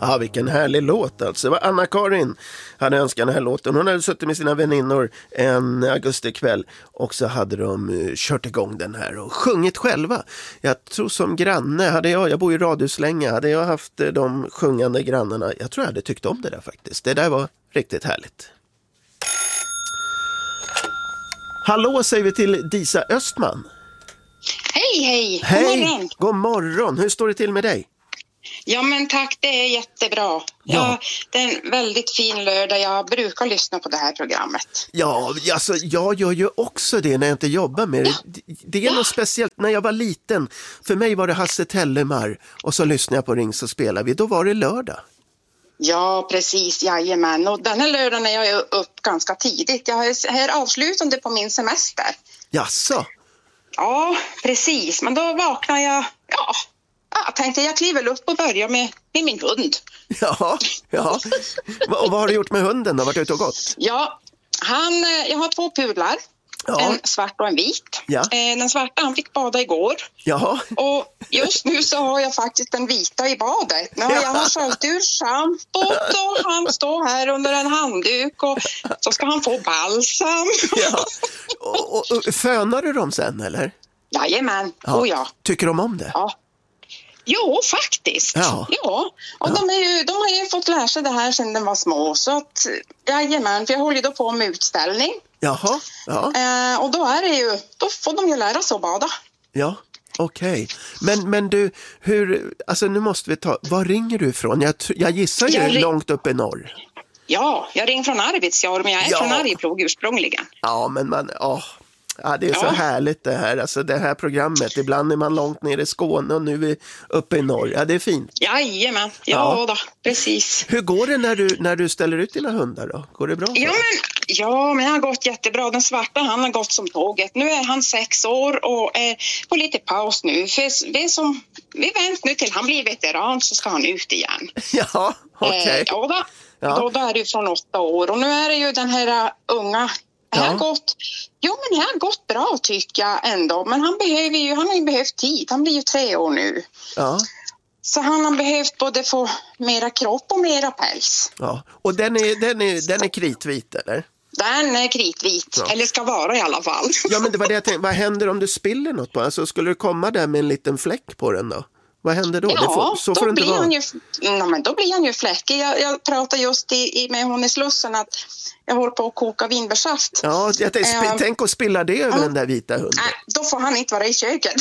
Ja, vilken härlig låt alltså. Det var Anna-Karin hade önskat den här låten. Hon hade suttit med sina väninnor en augustikväll och så hade de kört igång den här och sjungit själva. Jag tror som granne jag bor i radhuslänge, hade jag haft de sjungande grannarna, jag tror jag hade tyckt om det där faktiskt. Det där var riktigt härligt. Hallå säger vi till Disa Östman. Hej. Hej, god morgon. God morgon. Hur står det till med dig? Ja men tack, det är jättebra. Ja. Det är en väldigt fin lördag. Jag brukar lyssna på det här programmet. Ja, alltså jag gör ju också det när jag inte jobbar med det. Det är något speciellt. När jag var liten, för mig var det Hasse Tellemar och så lyssnade jag på Ring så spelar vi. Då var det lördag. Ja, precis, jajamän. Och den här lördagen är jag upp ganska tidigt. Jag är här avslutande på min semester. Jaså? Ja, precis. Men då vaknar jag... Jag tänkte jag kliver upp och börjar med min hund. Ja. Och vad har du gjort med hunden då? Varit ute och gått? Ja, jag har 2 pudlar. Ja. En svart och en vit. Ja. Den svarta han fick bada igår. Jaha. Och just nu så har jag faktiskt den vita i badet. Nu har jag sköljt ur schampot och han står här under en handduk och så ska han få balsam. Ja. Och fönar du dem sen eller? Jajamän, ja. Tycker de om det? Ja. Jo, faktiskt. Ja. Och de har ju fått lära sig det här sedan de var små. Så att, jajamän, för jag håller då på med utställning. Jaha, ja. Och då får de ju lära sig att bada. Ja, okej. Men du, nu måste vi var ringer du ifrån? Jag gissar ju långt upp i norr. Ja, jag ringer från Arvidsjaur, men jag är från Arjeplog ursprungligen. Ja, men det är så härligt det här. Alltså det här programmet. Ibland är man långt ner i Skåne och nu är vi uppe i norr. Ja, det är fint. Jajamän, ja då, precis. Hur går det när du ställer ut dina hundar då? Går det bra? Ja, men jag har gått jättebra. Den svarta, han har gått som tåget. Nu är han 6 år och är på lite paus nu. För vi väntar nu till han blir veteran så ska han ut igen. Ja, okej. Då är det ju från 8 år. Och nu är det ju den här unga... Det har gått bra tycker jag ändå. Men han har ju behövt tid. Han blir ju 3 år nu. Ja. Så han har behövt både få mera kropp och mera päls. Ja. Och den är kritvit eller? Den är kritvit. Ja. Eller ska vara i alla fall. Ja, men det var det jag tänkte. Vad händer om du spiller något på? Alltså skulle du komma där med en liten fläck på den då? Vad händer då? Ja, så får det inte vara. Men då blir han ju fläckig. Jag pratade just med hon i Slussen att jag håller på att koka vinbärsaft. Ja, tänk att spilla det över den där vita hunden. Då får han inte vara i köket.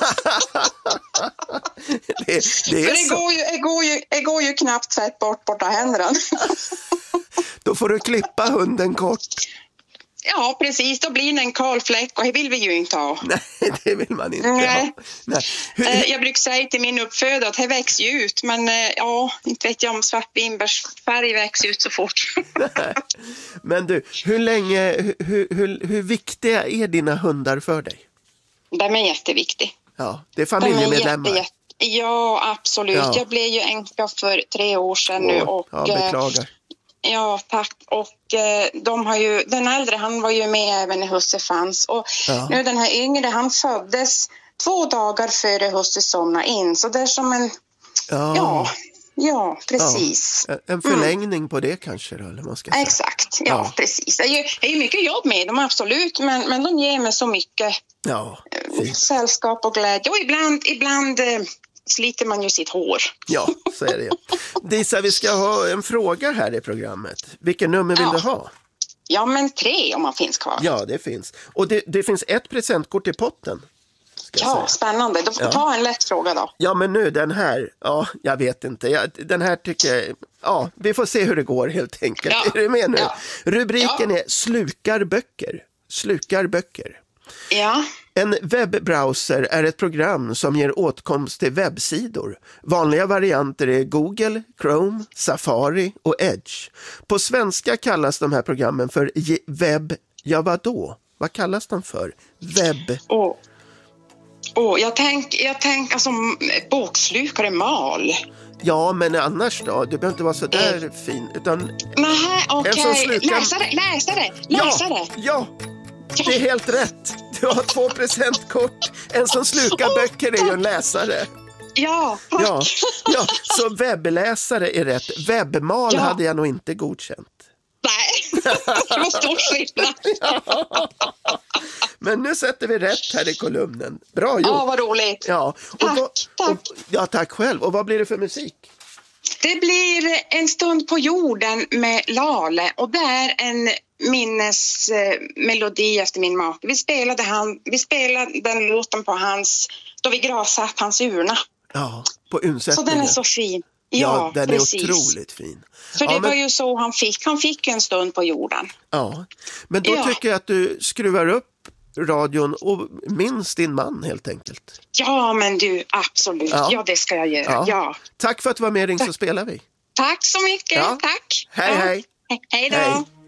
det går ju knappt tvätt borta händerna. Då får du klippa hunden kort. Ja, precis. Då blir det en kalfläck och det vill vi ju inte ha. Nej, det vill man inte ha. Nej. Jag brukar säga till min uppfödare att det växer ju ut. Men inte vet jag om svart vinbärsfärg växer ut så fort. Nej. Men du, hur viktiga är dina hundar för dig? De är jätteviktiga. Ja, det är familjemedlemmar. Ja, absolut. Ja. Jag blev ju änka för 3 år sedan nu. Och, beklagar. Ja, tack. Och de har ju, den äldre han var ju med även när husse fanns. Och nu den här yngre, han föddes 2 dagar före husse somnade in. Så det är som en, precis. Ja, en förlängning på det kanske då, eller man ska säga. Exakt, precis. Det är ju mycket jobb med dem, absolut. Men de ger mig så mycket sällskap och glädje. Och ibland sliter man ju sitt hår. Ja, så är det ju. Disa, vi ska ha en fråga här i programmet. Vilken nummer vill du ha? Ja, men 3 om man finns kvar. Ja, det finns. Och det finns ett presentkort i potten. Spännande. Då får ta en lätt fråga då. Ja, men nu den här. Ja, jag vet inte. Den här tycker jag... Ja, vi får se hur det går helt enkelt. Ja. Är du med nu? Ja. Rubriken är Slukar böcker. Slukar böcker. Ja. En webbrowser är ett program som ger åtkomst till webbsidor. Vanliga varianter är Google, Chrome, Safari och Edge. På svenska kallas de här programmen för webb... Ja, vadå? Vad kallas de för? Webb... Jag tänk alltså bokslukare mal. Ja, men annars då? Du behöver inte vara så där fin. Utan nej, okej. Läsare. Ja, det är helt rätt. Du har 2 presentkort. En som slukar böcker är ju en läsare. Ja, tack. Ja, så webbläsare är rätt. Webbmal hade jag nog inte godkänt. Nej, det var stor skillnad. Men nu sätter vi rätt här i kolumnen. Bra gjort. Ja, vad roligt. Ja. Tack. Tack själv. Och vad blir det för musik? Det blir En stund på jorden med Lale, och det är en minnesmelodi efter min make. Vi spelade den låten på då vi gravsatt hans urna. Ja, på undsättningen. Så den är så fin. Ja, den precis. är otroligt fin. För det var ju så han fick en stund på jorden. Ja, men då tycker jag att du skruvar upp radion och minns din man helt enkelt. Ja, men du, absolut. Ja, det ska jag göra. Ja. Tack för att du var med, Ring så spelar vi. Tack så mycket. Ja. Tack. Hej, hej. Hej då. Hej.